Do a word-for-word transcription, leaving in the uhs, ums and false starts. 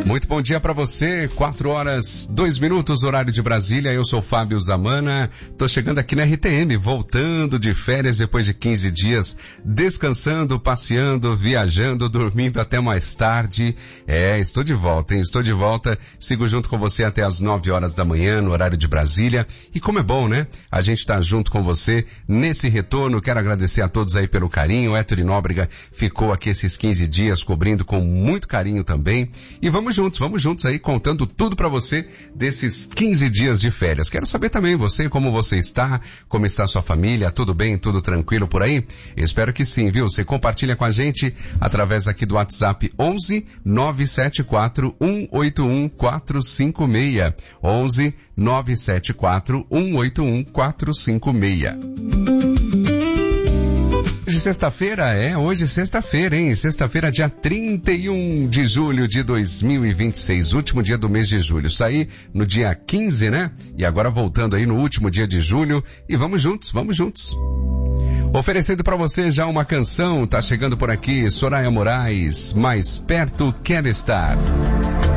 Muito bom dia para você, quatro horas, dois minutos, horário de Brasília. Eu sou Fábio Zamana, tô chegando aqui na R T M, voltando de férias depois de quinze dias, descansando, passeando, viajando, dormindo até mais tarde. É, estou de volta, hein? Estou de volta, sigo junto com você até as nove horas da manhã, no horário de Brasília. E como é bom, né? A gente tá junto com você nesse retorno. Quero agradecer a todos aí pelo carinho. O Héctor Nóbrega ficou aqui esses quinze dias cobrindo com muito carinho também. E vamos juntos, vamos juntos aí contando tudo pra você desses quinze dias de férias. Quero saber também você, como você está, como está a sua família, tudo bem, tudo tranquilo por aí? Espero que sim, viu? Você compartilha com a gente através aqui do WhatsApp onze nove sete quatro um oito um quatro cinco seis. onze nove sete quatro um oito um quatro cinco seis. Hoje sexta-feira, é, hoje sexta-feira, hein? Sexta-feira, dia trinta e um de julho de dois mil e vinte e seis, último dia do mês de julho. Saí no dia quinze, né? E agora voltando aí no último dia de julho. E vamos juntos, vamos juntos. Oferecendo pra você já uma canção, tá chegando por aqui, Soraya Moraes, Mais Perto Quero Estar.